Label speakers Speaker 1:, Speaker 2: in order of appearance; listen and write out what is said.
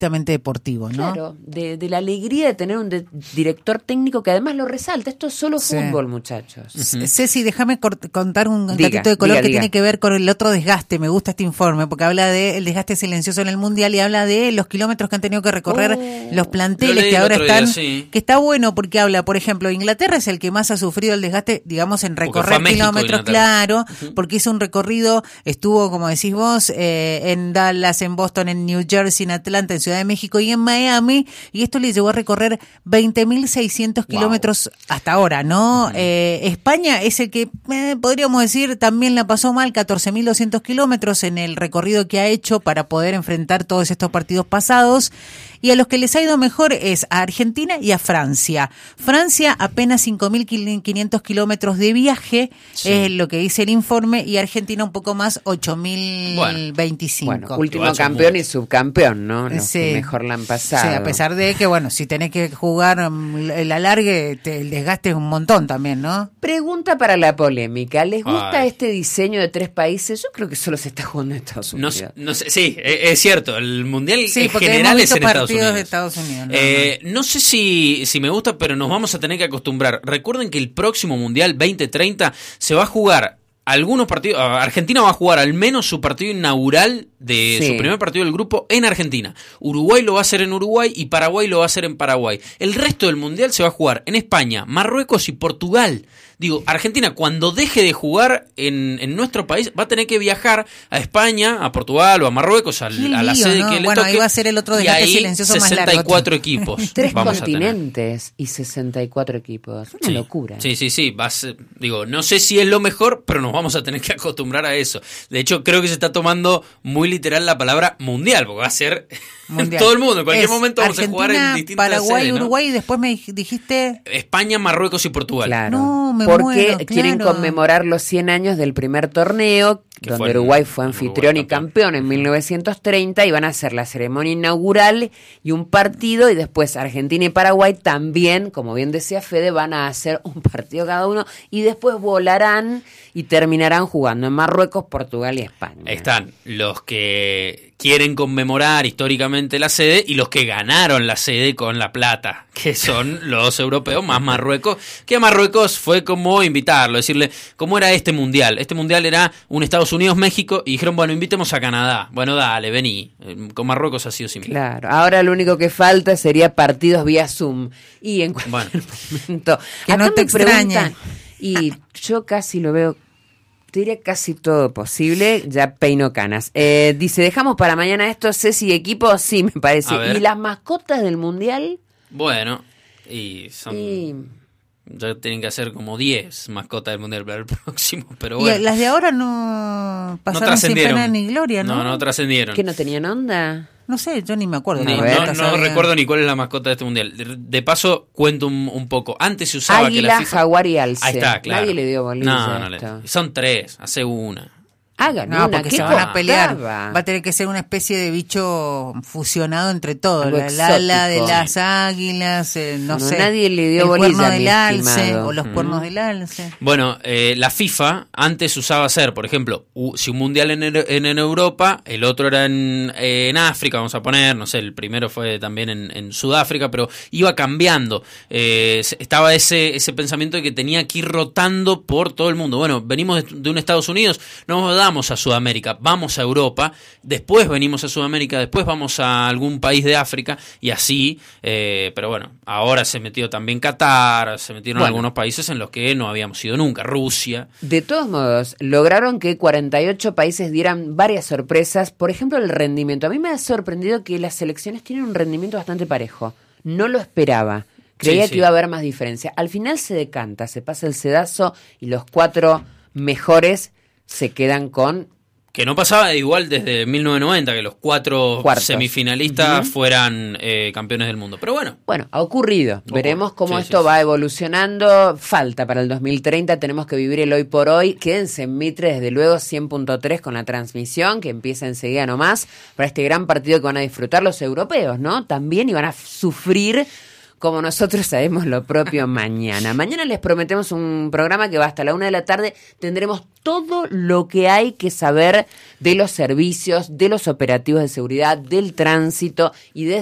Speaker 1: estrictamente deportivo, ¿no?
Speaker 2: Claro, de la alegría de tener un director técnico que además lo resalta. Esto es solo fútbol, muchachos.
Speaker 1: Ceci, déjame contar un gatito de color que tiene que ver con el otro desgaste. Me gusta este informe porque habla del desgaste silencioso en el Mundial y habla de los kilómetros que han tenido que recorrer los planteles que ahora están, que está bueno porque habla, por ejemplo, Inglaterra es el que más ha sufrido el desgaste, digamos, en recorrer kilómetros, claro, porque hizo un recorrido, estuvo, como decís vos, en Dallas, en Boston, en New Jersey, en Atlanta, en Ciudad de México y en Miami, y esto le llevó a recorrer 20.600 kilómetros hasta ahora, ¿no? España es el que, podríamos decir, también la pasó mal, 14.200 kilómetros en el recorrido que ha hecho para poder enfrentar todos estos partidos pasados. Y a los que les ha ido mejor es a Argentina y a Francia. Francia apenas 5.500 kilómetros de viaje, es lo que dice el informe, y Argentina un poco más, 8.025.
Speaker 2: Bueno, último campeón y subcampeón, ¿no? Los que mejor la han pasado.
Speaker 1: Sí, a pesar de que, bueno, si tenés que jugar el alargue, el desgaste es un montón también, ¿no?
Speaker 2: Pregunta para la polémica. ¿Les gusta este diseño de 3 países? Yo creo que solo se está jugando en Estados Unidos.
Speaker 3: No sé, sí, es cierto. El Mundial en general es en Estados Unidos. No sé si me gusta, pero nos vamos a tener que acostumbrar. Recuerden que el próximo Mundial 2030 se va a jugar algunos partidos. Argentina va a jugar al menos su partido inaugural de su primer partido del grupo en Argentina. Uruguay lo va a hacer en Uruguay y Paraguay lo va a hacer en Paraguay. El resto del Mundial se va a jugar en España, Marruecos y Portugal. Digo, Argentina cuando deje de jugar en nuestro país va a tener que viajar a España, a Portugal o a Marruecos, a la sede que le toque.
Speaker 1: Ahí va a ser el otro desgaste silencioso más largo.
Speaker 3: 64 equipos.
Speaker 2: 3 continentes y 64 equipos. Una locura.
Speaker 3: Sí. Digo, no sé si es lo mejor, pero nos vamos a tener que acostumbrar a eso. De hecho, creo que se está tomando muy literal la palabra mundial, porque va a ser mundial. Todo el mundo. En cualquier momento vamos
Speaker 1: Argentina,
Speaker 3: a jugar en distintas
Speaker 1: Paraguay,
Speaker 3: sedes, ¿no?
Speaker 1: Uruguay, y después me dijiste...
Speaker 3: España, Marruecos y Portugal.
Speaker 2: Claro.
Speaker 1: No,
Speaker 2: porque quieren conmemorar los 100 años del primer torneo, donde Uruguay fue anfitrión y campeón en 1930, y van a hacer la ceremonia inaugural y un partido, y después Argentina y Paraguay también, como bien decía Fede, van a hacer un partido cada uno, y después volarán y terminarán jugando en Marruecos, Portugal y España.
Speaker 3: Están los que quieren conmemorar históricamente la sede y los que ganaron la sede con la plata, que son los europeos más Marruecos, que a Marruecos fue como invitarlo, decirle cómo era este mundial. Este mundial era un Estados Unidos-México y dijeron, bueno, invitemos a Canadá. Bueno, dale, vení. Con Marruecos ha sido similar.
Speaker 2: Claro, ahora lo único que falta sería partidos vía Zoom. Y en cualquier momento...
Speaker 1: Que no te extrañe.
Speaker 2: Y yo casi lo veo... Te diría casi todo posible, ya peino canas. Dice, dejamos para mañana esto, Ceci, equipo, sí, me parece. ¿Y las mascotas del Mundial?
Speaker 3: Bueno, y son... Ya tienen que hacer como 10 mascotas del Mundial para el próximo, pero bueno.
Speaker 1: Y las de ahora no pasaron sin pena ni gloria, ¿no?
Speaker 3: No trascendieron.
Speaker 2: ¿Que no tenían onda?
Speaker 1: No sé, yo ni me acuerdo.
Speaker 3: No recuerdo ni cuál es la mascota de este mundial. De paso, cuento un poco. Antes se usaba
Speaker 2: Águila,
Speaker 3: que la FIFA...
Speaker 2: jaguar y alce.
Speaker 3: Ahí está, claro.
Speaker 2: Nadie le dio bolilla.
Speaker 3: No, son 3, hace una.
Speaker 2: Hagan
Speaker 1: no,
Speaker 2: una,
Speaker 1: porque se van a pelear. Va a tener que ser una especie de bicho fusionado entre todos. El ala de las águilas, no sé.
Speaker 2: Nadie le dio
Speaker 1: el
Speaker 2: bolilla,
Speaker 1: cuerno del alce o los cuernos del alce.
Speaker 3: Bueno, la FIFA antes usaba hacer, por ejemplo, si un mundial en Europa, el otro era en África, vamos a poner, no sé, el primero fue también en Sudáfrica, pero iba cambiando. Estaba ese pensamiento de que tenía que ir rotando por todo el mundo. Bueno, venimos de un Estados Unidos, nos damos a Sudamérica, vamos a Europa, después venimos a Sudamérica, después vamos a algún país de África y así, pero bueno, ahora se metió también Qatar, se metieron algunos países en los que no habíamos ido nunca, Rusia.
Speaker 2: De todos modos, lograron que 48 países dieran varias sorpresas, por ejemplo el rendimiento. A mí me ha sorprendido que las selecciones tienen un rendimiento bastante parejo, no lo esperaba. Creía que iba a haber más diferencia. Al final se decanta, se pasa el sedazo y los 4 mejores se quedan con...
Speaker 3: Que no pasaba igual desde 1990, que los 4 semifinalistas fueran campeones del mundo. Pero bueno.
Speaker 2: Bueno, ha ocurrido. Veremos cómo esto va evolucionando. Falta para el 2030, tenemos que vivir el hoy por hoy. Quédense en Mitre, desde luego, 100.3 con la transmisión, que empieza enseguida nomás, para este gran partido que van a disfrutar los europeos, ¿no? También, y van a sufrir como nosotros sabemos lo propio mañana. Mañana les prometemos un programa que va hasta la 1 de la tarde. Tendremos todo lo que hay que saber de los servicios, de los operativos de seguridad, del tránsito y de